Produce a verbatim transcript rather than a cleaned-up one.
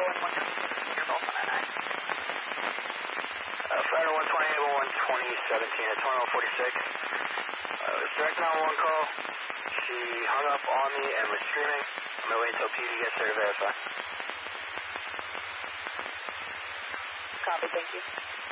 one one two. You're both on nine. Uh, Flight one twenty-eight, one one twenty, seventeen at twenty-one forty-six. Uh, it was direct nine one one call. She hung up on me and was screaming. I'm going to wait until P D gets there to verify. Copy, thank you.